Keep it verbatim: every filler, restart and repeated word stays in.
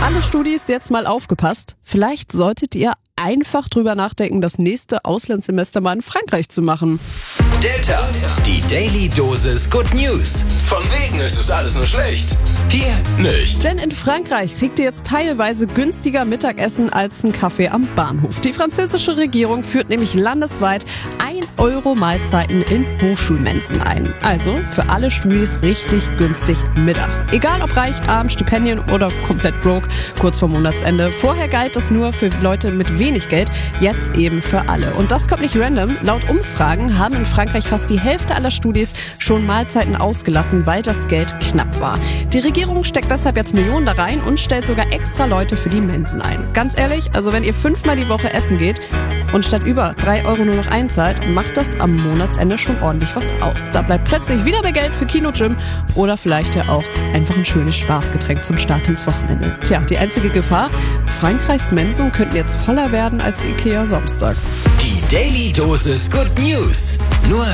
Alle Studis jetzt mal aufgepasst. Vielleicht solltet ihr einfach drüber nachdenken, das nächste Auslandssemester mal in Frankreich zu machen. Der Tag, die Daily Dosis Good News. Von wegen ist es alles nur schlecht. Hier nicht. Denn in Frankreich kriegt ihr jetzt teilweise günstiger Mittagessen als ein Kaffee am Bahnhof. Die französische Regierung führt nämlich landesweit ein Euro Mahlzeiten in Hochschulmensen ein. Also für alle Studis richtig günstig Mittag. Egal ob reich, arm, Stipendien oder komplett broke, kurz vor Monatsende. Vorher galt das nur für Leute mit wenig Geld, jetzt eben für alle. Und das kommt nicht random. Laut Umfragen haben in Frankreich fast die Hälfte aller Studis schon Mahlzeiten ausgelassen, weil das Geld knapp war. Die Regierung steckt deshalb jetzt Millionen da rein und stellt sogar extra Leute für die Mensen ein. Ganz ehrlich, also wenn ihr fünfmal die Woche essen geht und statt über drei Euro nur noch einzahlt, macht das am Monatsende schon ordentlich was aus. Da bleibt plötzlich wieder mehr Geld für Kino, Gym oder vielleicht ja auch einfach ein schönes Spaßgetränk zum Start ins Wochenende. Tja, die einzige Gefahr, Frankreichs Mensen könnten jetzt voller werden als Ikea samstags. Die Daily Dosis Good News. Nur